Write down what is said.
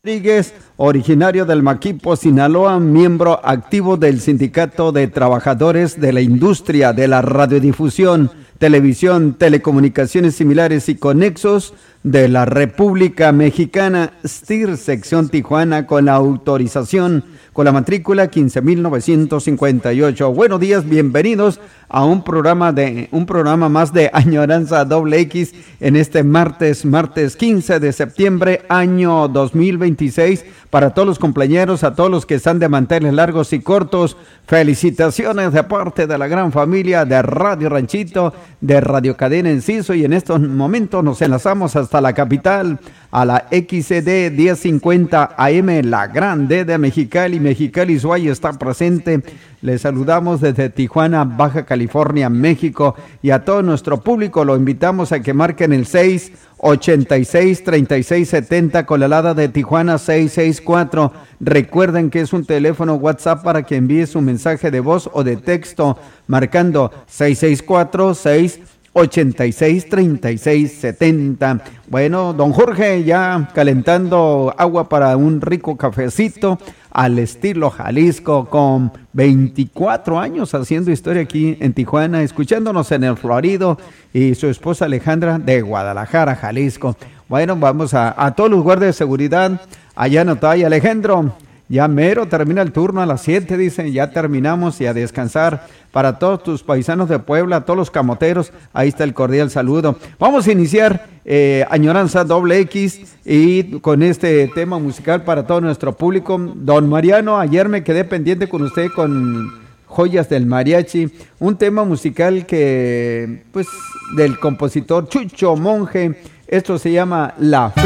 Rodríguez, originario del Maquipo, Sinaloa, miembro activo del Sindicato de Trabajadores de la Industria de la Radiodifusión, Televisión, Telecomunicaciones Similares y Conexos de la República Mexicana, STIR, sección Tijuana, con la autorización, con la matrícula 15,958. Buenos días, bienvenidos a un programa más de Añoranza XX en este martes 15 de septiembre, año 2026. Para todos los compañeros, a todos los que están de manteles largos y cortos, felicitaciones de parte de la gran familia de Radio Ranchito, de Radio Cadena Enciso, y en estos momentos nos enlazamos hasta la capital, a la XCD 1050 AM, la grande de Mexicali. Mexicali Suay está presente. Les saludamos desde Tijuana, Baja California, México, y a todo nuestro público lo invitamos a que marquen el 686-3670 con la alada de Tijuana 664. Recuerden que es un teléfono WhatsApp para que envíe su mensaje de voz o de texto marcando 664-686-3670. Bueno, don Jorge ya calentando agua para un rico cafecito al estilo Jalisco, con 24 años haciendo historia aquí en Tijuana, escuchándonos en el Florido, y su esposa Alejandra de Guadalajara, Jalisco. Bueno, vamos a todos los guardias de seguridad allá en Otay. Alejandro, ya mero termina el turno a las 7, dicen, ya terminamos, y a descansar. Para todos tus paisanos de Puebla, todos los camoteros, ahí está el cordial saludo. Vamos a iniciar Añoranza XX y con este tema musical para todo nuestro público. Don Mariano, ayer me quedé pendiente con usted con Joyas del Mariachi, un tema musical que, pues, del compositor Chucho Monje. Esto se llama La Fe.